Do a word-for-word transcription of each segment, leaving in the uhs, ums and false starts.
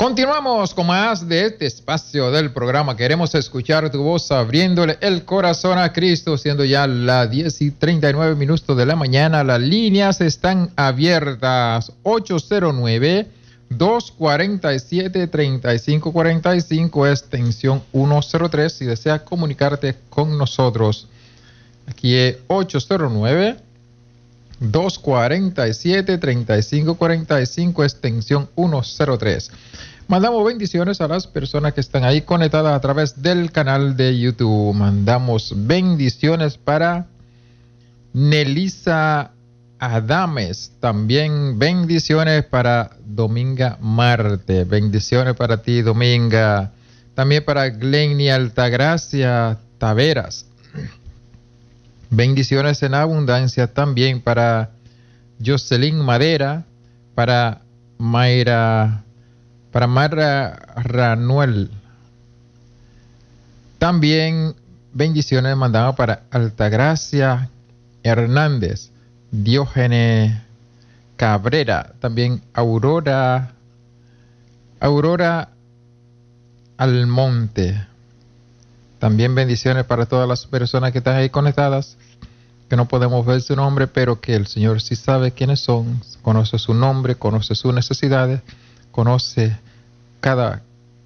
Continuamos con más de este espacio del programa. Queremos escuchar tu voz abriéndole el corazón a Cristo, siendo ya las diez y treinta y nueve minutos de la mañana. Las líneas están abiertas. ocho cero nueve, dos cuatro siete, tres cinco cuatro cinco, extensión ciento tres, si deseas comunicarte con nosotros. Aquí es ocho cero nueve, dos cuatro siete, tres cinco cuatro cinco, extensión ciento tres. Mandamos bendiciones a las personas que están ahí conectadas a través del canal de YouTube. Mandamos bendiciones para Nelisa Adames. También bendiciones para Dominga Marte. Bendiciones para ti, Dominga. También para Glenny Altagracia Taveras. Bendiciones en abundancia también para Jocelyn Madera, para Mayra, para Mayra Ranuel. También bendiciones mandadas para Altagracia Hernández, Diógenes Cabrera, también Aurora, Aurora Almonte. También bendiciones para todas las personas que están ahí conectadas, que no podemos ver su nombre, pero que el Señor sí sabe quiénes son, conoce su nombre, conoce sus necesidades, conoce cada,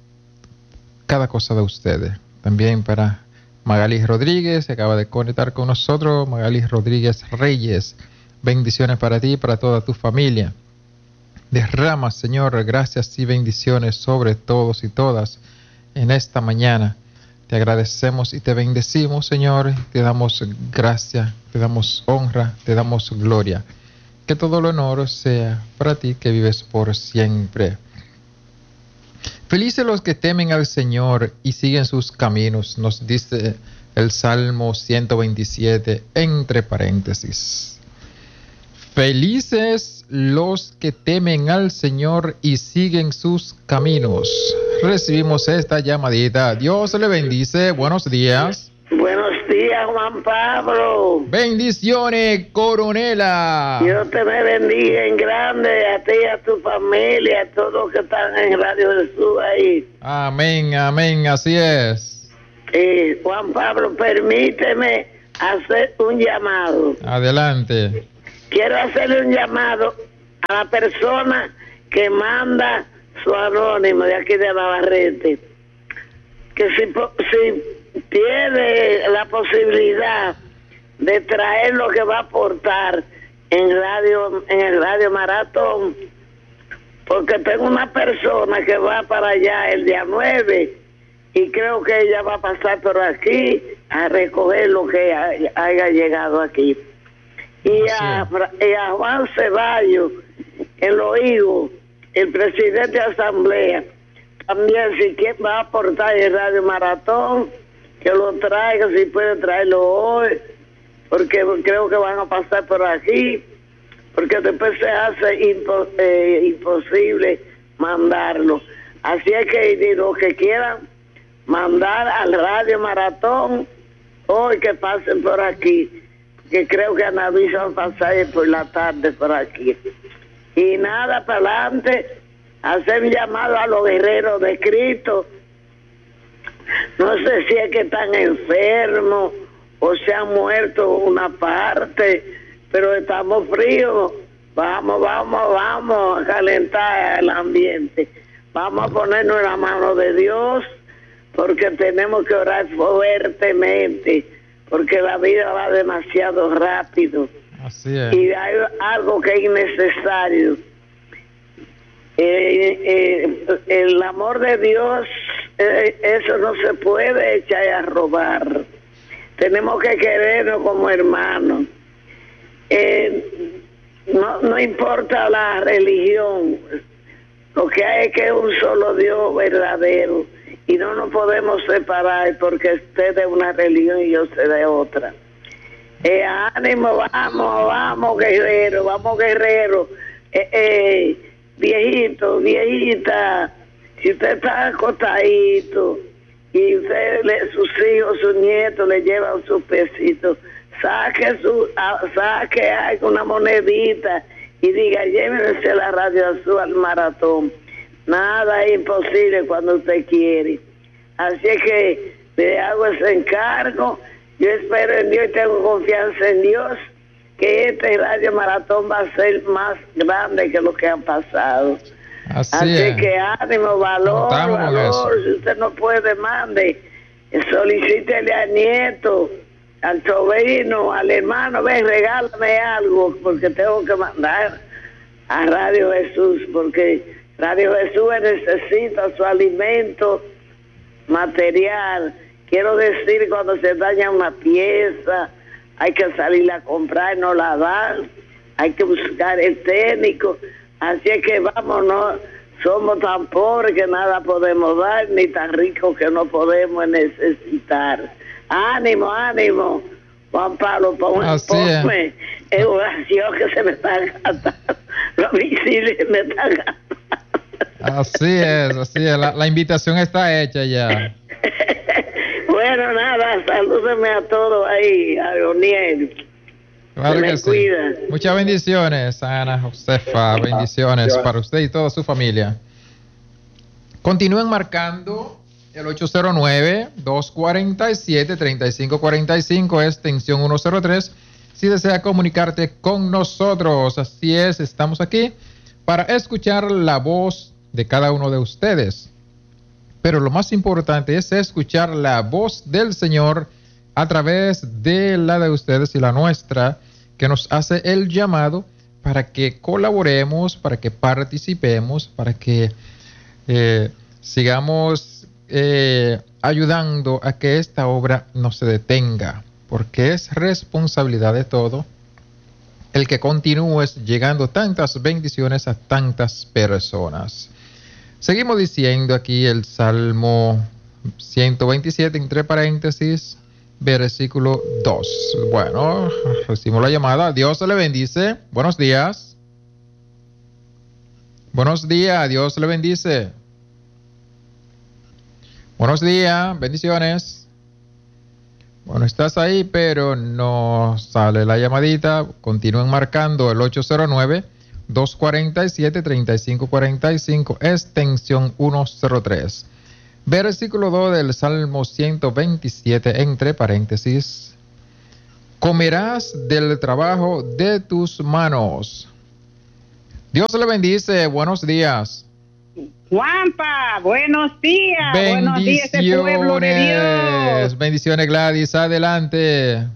cada cosa de ustedes. También para Magali Rodríguez, se acaba de conectar con nosotros, Magali Rodríguez Reyes. Bendiciones para ti y para toda tu familia. Derrama, Señor, gracias y bendiciones sobre todos y todas en esta mañana. Te agradecemos y te bendecimos, Señor. Te damos gracia, te damos honra, te damos gloria. Que todo el honor sea para ti, que vives por siempre. Felices los que temen al Señor y siguen sus caminos, nos dice el Salmo ciento veintisiete, entre paréntesis. Felices los que temen al Señor y siguen sus caminos. Recibimos esta llamadita. Dios le bendice. Buenos días. Buenos días, Juan Pablo. Bendiciones, coronela. Dios te me bendiga en grande, a ti y a tu familia, a todos los que están en Radio Jesús ahí. Amén, amén, así es. Eh, Juan Pablo, permíteme hacer un llamado. Adelante. Quiero hacerle un llamado a la persona que manda su anónimo de aquí de Navarrete, que si, si tiene la posibilidad de traer lo que va a aportar en radio, en el Radio Maratón, porque tengo una persona que va para allá el día nueve y creo que ella va a pasar por aquí a recoger lo que haya, haya llegado aquí. Y a, y a Juan Ceballos, en los higos, el presidente de Asamblea, también si quiere, va a aportar el Radio Maratón, que lo traiga, si puede traerlo hoy, porque creo que van a pasar por aquí, porque después se hace impo, eh, imposible mandarlo. Así es que los que quieran mandar al Radio Maratón, hoy que pasen por aquí, que creo que Anaví va a pasar por la tarde por aquí. Y nada, para adelante, hacer un llamado a los guerreros de Cristo. No sé si es que están enfermos o se han muerto una parte, pero estamos fríos. Vamos, vamos, vamos a calentar el ambiente. Vamos a ponernos en la mano de Dios, porque tenemos que orar fuertemente, porque la vida va demasiado rápido. Así es. Y hay algo que es innecesario. Eh, eh, el amor de Dios, eh, eso no se puede echar a robar. Tenemos que querernos como hermanos. Eh, no, no importa la religión, lo que hay es que es un solo Dios verdadero. Y no nos podemos separar porque usted de una religión y yo soy de otra. Eh, ánimo, vamos, vamos guerrero, vamos guerrero. Eh, eh, viejito, viejita, si usted está acostadito y usted, le, sus hijos, sus nietos le llevan sus pesitos, saque su, a, saque alguna monedita y diga, llévense la Radio Azul al maratón. Nada es imposible cuando usted quiere. Así es que le hago ese encargo. Yo espero en Dios y tengo confianza en Dios que este Radio Maratón va a ser más grande que lo que han pasado. Así, Así es. que ánimo, valor, Contamos con valor. eso. Si usted no puede, mande. Solicítele al nieto, al sobrino, al hermano, ven, regálame algo, porque tengo que mandar a Radio Jesús, porque Radio Jesús necesita su alimento material. Quiero decir, cuando se daña una pieza, hay que salir a comprar, no la dan, hay que buscar el técnico. Así es que vámonos, somos tan pobres que nada podemos dar, ni tan ricos que no podemos necesitar. Ánimo, ánimo, Juan Pablo, ponme, ponme en oración que se me está gastando, los misiles me están gastando. Así es, así es, la, la invitación está hecha ya. Bueno, nada, salúdeme a todos ahí, a Leoniel. Claro que sí. Cuida. Muchas bendiciones, Ana Josefa, bendiciones para usted y toda su familia. Continúen marcando el ocho cero nueve, dos cuatro siete, tres cinco cuatro cinco, extensión ciento tres, si desea comunicarte con nosotros. Así es, estamos aquí para escuchar la voz de cada uno de ustedes. Pero lo más importante es escuchar la voz del Señor a través de la de ustedes y la nuestra, que nos hace el llamado para que colaboremos, para que participemos, para que eh, sigamos eh, ayudando a que esta obra no se detenga, porque es responsabilidad de todo el que continúes llegando tantas bendiciones a tantas personas. Seguimos diciendo aquí el Salmo ciento veintisiete, entre paréntesis, versículo dos. Bueno, recibimos la llamada. Dios le bendice. Buenos días. Buenos días. Dios le bendice. Buenos días. Bendiciones. Bueno, estás ahí, pero no sale la llamadita. Continúen marcando el ocho cero nueve, dos cuatro siete, tres cinco cuatro cinco, extensión ciento tres. Versículo dos del Salmo ciento veintisiete, entre paréntesis. Comerás del trabajo de tus manos. Dios le bendice. Buenos días. Juanpa, buenos días. Buenos días, este pueblo de Dios. Bendiciones, Gladys. Adelante.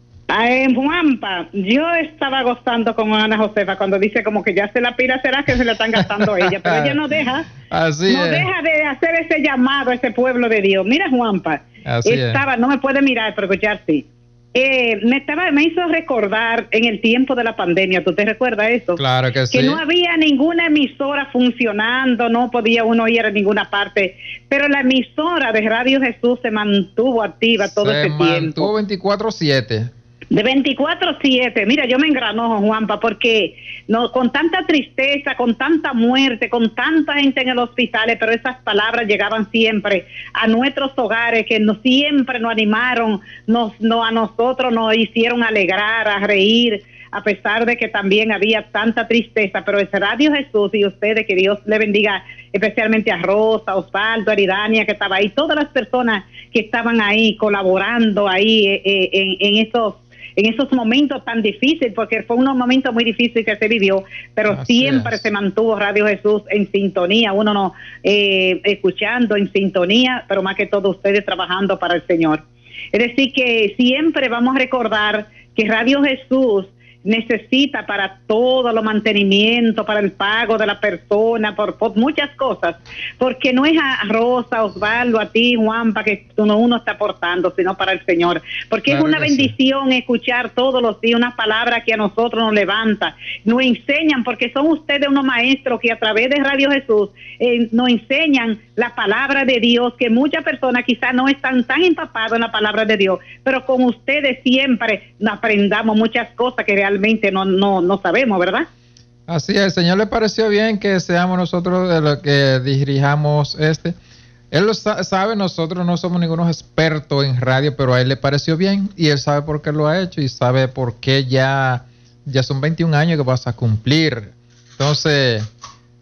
Ay, Juanpa, yo estaba gozando con Ana Josefa cuando dice como que ya se la pila será que se le están gastando a ella, pero ella no deja, Así no es. deja de hacer ese llamado a ese pueblo de Dios. Mira, Juanpa, Así estaba, es. no me puede mirar, pero escuchar sí. Eh, me estaba, me hizo recordar en el tiempo de la pandemia. ¿Tú te recuerdas eso? Claro que sí. Que no había ninguna emisora funcionando, no podía uno ir a ninguna parte, pero la emisora de Radio Jesús se mantuvo activa todo Se ese tiempo. mantuvo veinticuatro siete. De veinticuatro siete, mira, yo me engranojo, Juanpa, porque no, con tanta tristeza, con tanta muerte, con tanta gente en el hospital, pero esas palabras llegaban siempre a nuestros hogares, que nos, siempre nos animaron, nos, no, a nosotros nos hicieron alegrar, a reír, a pesar de que también había tanta tristeza. Pero es Radio Jesús y ustedes, que Dios le bendiga, especialmente a Rosa, Osvaldo, Aridania, que estaba ahí, todas las personas que estaban ahí colaborando ahí eh, eh, en, en esos en esos momentos tan difíciles, porque fue unos momentos muy difíciles que se vivió, pero Así siempre es. se mantuvo Radio Jesús en sintonía, uno no eh, escuchando en sintonía, pero más que todo ustedes trabajando para el Señor. Es decir, que siempre vamos a recordar que Radio Jesús necesita para todo lo mantenimiento, para el pago de la persona, por, por muchas cosas, porque no es a Rosa, Osvaldo, a ti, Juanpa, que uno, uno está aportando, sino para el Señor, porque Claro es una que sí. bendición escuchar todos los días una palabra que a nosotros nos levanta, nos enseñan, porque son ustedes unos maestros que a través de Radio Jesús eh, nos enseñan la palabra de Dios, que muchas personas quizás no están tan empapadas en la palabra de Dios, pero con ustedes siempre aprendamos muchas cosas que realmente no, no, no sabemos, ¿verdad? Así es, el Señor le pareció bien que seamos nosotros de los que dirijamos este. Él lo sa- sabe, nosotros no somos ningunos expertos en radio, pero a él le pareció bien y él sabe por qué lo ha hecho y sabe por qué ya, ya son veintiún años que vas a cumplir. Entonces,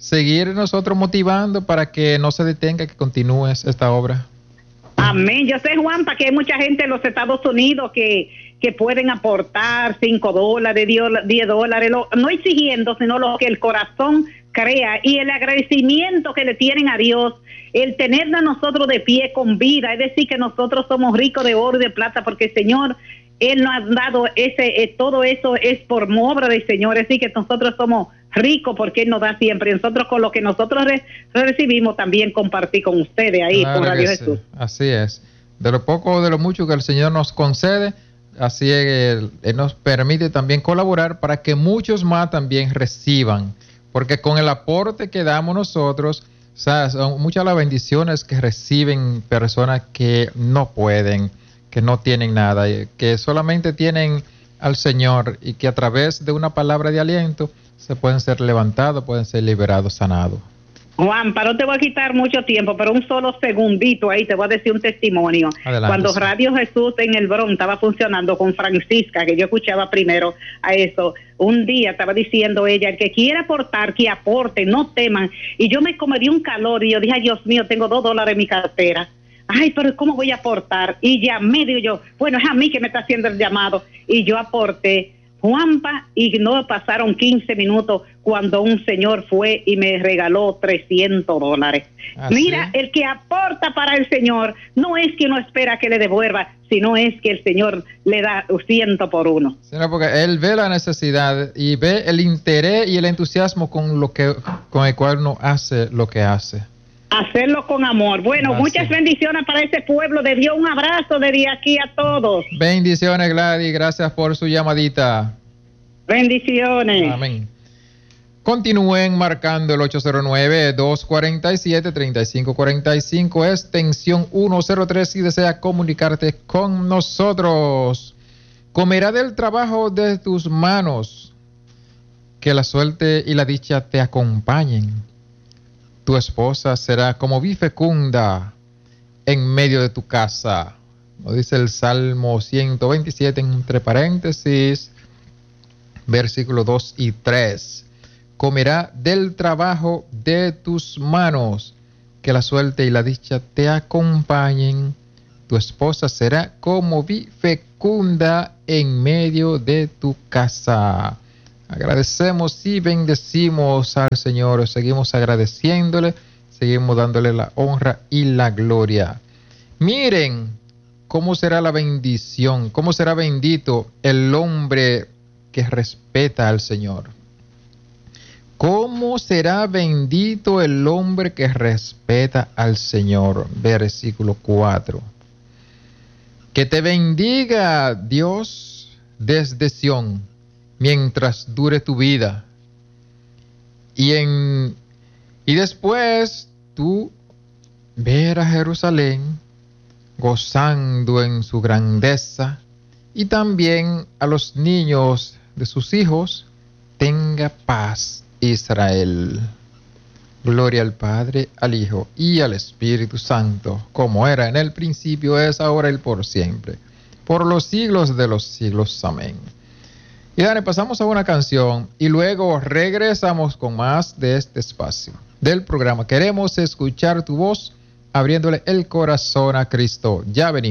seguir nosotros motivando para que no se detenga, que continúe esta obra. Amén. Yo sé, Juanpa, que hay mucha gente en los Estados Unidos que, que pueden aportar cinco dólares, diez dólares, lo, no exigiendo, sino lo que el corazón crea, y el agradecimiento que le tienen a Dios, el tenernos a nosotros de pie con vida, es decir, que nosotros somos ricos de oro y de plata, porque el Señor, Él nos ha dado ese, eh, todo eso es por obra del Señor, es decir, que nosotros somos ricos porque Él nos da siempre, y nosotros con lo que nosotros re recibimos también compartir con ustedes ahí, claro, por Radio sí. Jesús. Así es, de lo poco o de lo mucho que el Señor nos concede, así Él, Él nos permite también colaborar para que muchos más también reciban, porque con el aporte que damos nosotros, o sea, son muchas las bendiciones que reciben personas que no pueden, que no tienen nada, que solamente tienen al Señor, y que a través de una palabra de aliento se pueden ser levantados, pueden ser liberados, sanados. Juan, para no te voy a quitar mucho tiempo, pero un solo segundito ahí te voy a decir un testimonio. Adelante, Cuando sí. Radio Jesús en el Bronx estaba funcionando con Francisca, que yo escuchaba primero a eso, un día estaba diciendo ella, el que quiera aportar, que aporte, no teman. Y yo me comería un calor y yo dije, ay, Dios mío, tengo dos dólares en mi cartera. Ay, pero ¿cómo voy a aportar? Y llamé, digo yo, bueno, es a mí que me está haciendo el llamado. Y yo aporté, Juanpa, y no pasaron quince minutos cuando un señor fue y me regaló trescientos dólares. ¿Ah, Mira, sí? el que aporta para el Señor no es que uno espera que le devuelva, sino es que el Señor le da ciento por uno. Sí, no, porque Él ve la necesidad y ve el interés y el entusiasmo con lo que con el cual uno hace lo que hace. Hacerlo con amor. Bueno, Ah, muchas sí. bendiciones para ese pueblo de Dios. Un abrazo desde aquí a todos. Bendiciones, Gladys, gracias por su llamadita. Bendiciones. Amén. Continúen marcando el ocho cero nueve, dos cuatro siete, tres cinco cuatro cinco, extensión ciento tres, si desea comunicarte con nosotros. Comerá del trabajo de tus manos, que la suerte y la dicha te acompañen. Tu esposa será como vid fecunda en medio de tu casa. Lo dice el Salmo ciento veintisiete, entre paréntesis, versículos dos y tres. Comerá del trabajo de tus manos, que la suerte y la dicha te acompañen. Tu esposa será como vid fecunda en medio de tu casa. Agradecemos y bendecimos al Señor, seguimos agradeciéndole, seguimos dándole la honra y la gloria. Miren cómo será la bendición, cómo será bendito el hombre que respeta al Señor. ¿Cómo será bendito el hombre que respeta al Señor? Versículo cuatro. Que te bendiga Dios desde Sión, mientras dure tu vida. Y, en, y después tú ver a Jerusalén gozando en su grandeza, y también a los niños de sus hijos tenga paz Israel. Gloria al Padre, al Hijo y al Espíritu Santo, como era en el principio, es ahora y por siempre, por los siglos de los siglos. Amén. Y Dani, pasamos a una canción y luego regresamos con más de este espacio del programa. Queremos escuchar tu voz, abriéndole el corazón a Cristo. Ya venimos.